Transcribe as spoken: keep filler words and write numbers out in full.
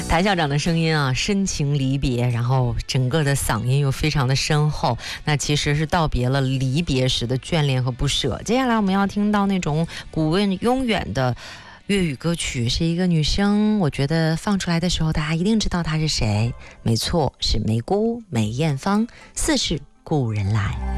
谭校长的声音啊，深情离别，然后整个的嗓音又非常的深厚，那其实是道别了离别时的眷恋和不舍。接下来我们要听到那种古韵悠远的粤语歌曲，是一个女生，我觉得放出来的时候大家一定知道她是谁，没错，是梅姑梅艳芳，似是故人来。